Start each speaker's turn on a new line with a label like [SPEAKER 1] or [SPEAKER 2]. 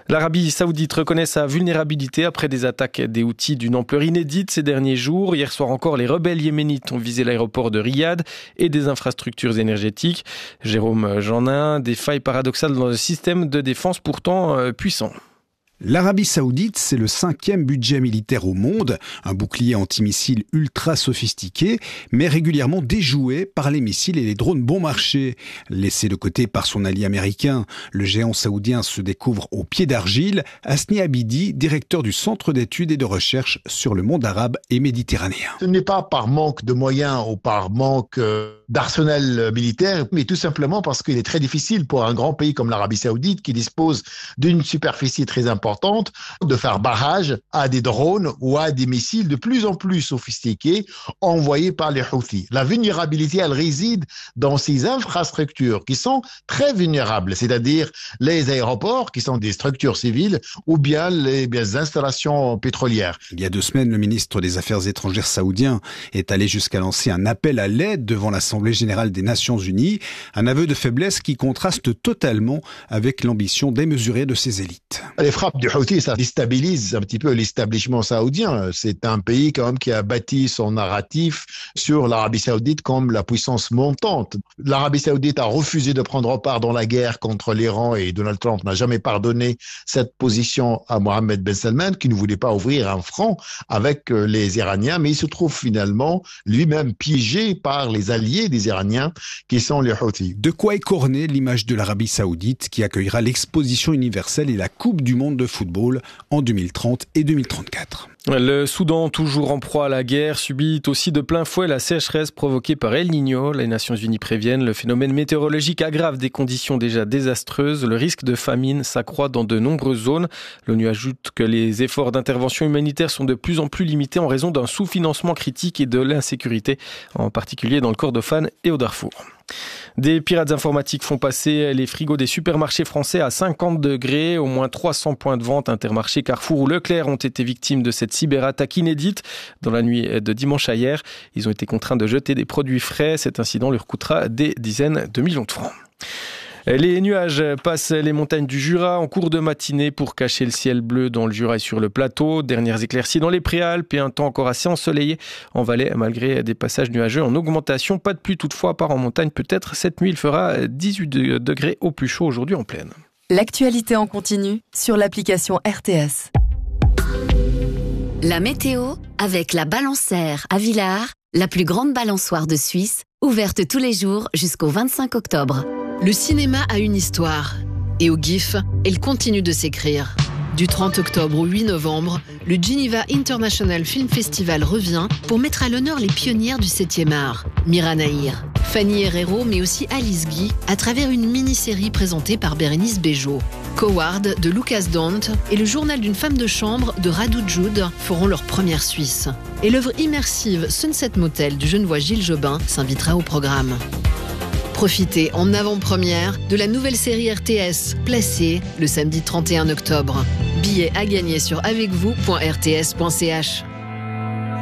[SPEAKER 1] L'Arabie Saoudite reconnaît sa vulnérabilité après des attaques des Houthis d'une ampleur inédite ces derniers jours. Hier soir encore, les rebelles yéménites ont visé l'aéroport de Riyad et des infrastructures énergétiques. Jérôme Jeannin, des failles paradoxales dans le système de défense pourtant puissant.
[SPEAKER 2] L'Arabie Saoudite, c'est le 5e budget militaire au monde, un bouclier antimissile ultra sophistiqué, mais régulièrement déjoué par les missiles et les drones bon marché. Laissé de côté par son allié américain, le géant saoudien se découvre au pied d'argile. Hasni Abidi, directeur du Centre d'études et de recherche sur le monde arabe et méditerranéen.
[SPEAKER 3] Ce n'est pas par manque de moyens ou par manque d'arsenal militaire, mais tout simplement parce qu'il est très difficile pour un grand pays comme l'Arabie Saoudite qui dispose d'une superficie très importante de faire barrage à des drones ou à des missiles de plus en plus sophistiqués envoyés par les Houthis. La vulnérabilité, elle réside dans ces infrastructures qui sont très vulnérables, c'est-à-dire les aéroports qui sont des structures civiles ou bien les installations pétrolières.
[SPEAKER 2] Il y a 2 semaines, le ministre des Affaires étrangères saoudien est allé jusqu'à lancer un appel à l'aide devant l'Assemblée générale des Nations unies, un aveu de faiblesse qui contraste totalement avec l'ambition démesurée de ses élites.
[SPEAKER 3] Les frappes du Houthi, ça déstabilise un petit peu l'establishment saoudien. C'est un pays quand même qui a bâti son narratif sur l'Arabie Saoudite comme la puissance montante. L'Arabie Saoudite a refusé de prendre part dans la guerre contre l'Iran et Donald Trump n'a jamais pardonné cette position à Mohammed Ben Salman qui ne voulait pas ouvrir un front avec les Iraniens, mais il se trouve finalement lui-même piégé par les alliés des Iraniens qui sont les Houthis.
[SPEAKER 2] De quoi écorner l'image de l'Arabie Saoudite qui accueillera l'exposition universelle et la Coupe du monde de football en 2030 et 2034.
[SPEAKER 1] Le Soudan, toujours en proie à la guerre, subit aussi de plein fouet la sécheresse provoquée par El Niño. Les Nations Unies préviennent, le phénomène météorologique aggrave des conditions déjà désastreuses. Le risque de famine s'accroît dans de nombreuses zones. L'ONU ajoute que les efforts d'intervention humanitaire sont de plus en plus limités en raison d'un sous-financement critique et de l'insécurité, en particulier dans le Kordofan et au Darfour. Des pirates informatiques font passer les frigos des supermarchés français à 50 degrés. Au moins 300 points de vente, Intermarché, Carrefour ou Leclerc ont été victimes de cette cyberattaque inédite dans la nuit de dimanche à hier. Ils ont été contraints de jeter des produits frais. Cet incident leur coûtera des dizaines de millions de francs. Les nuages passent les montagnes du Jura en cours de matinée pour cacher le ciel bleu dans le Jura et sur le plateau. Dernières éclaircies dans les Préalpes et un temps encore assez ensoleillé en Valais malgré des passages nuageux en augmentation. Pas de pluie toutefois, à part en montagne peut-être. Cette nuit, il fera 18 degrés au plus chaud aujourd'hui en plaine.
[SPEAKER 4] L'actualité en continu sur l'application RTS.
[SPEAKER 5] La météo avec la Balançaire à Villars, la plus grande balançoire de Suisse, ouverte tous les jours jusqu'au 25 octobre.
[SPEAKER 6] Le cinéma a une histoire. Et au GIF, elle continue de s'écrire. Du 30 octobre au 8 novembre, le Geneva International Film Festival revient pour mettre à l'honneur les pionnières du 7e art. Mira Nahir, Fanny Herrero, mais aussi Alice Guy, à travers une mini-série présentée par Bérénice Bejo. Coward de Lucas Dont et le journal d'une femme de chambre de Radou Jude feront leur première Suisse. Et l'œuvre immersive Sunset Motel du Genevois Gilles Jobin s'invitera au programme. Profitez en avant-première de la nouvelle série RTS, Placée, le samedi 31 octobre. Billets à gagner sur avecvous.rts.ch.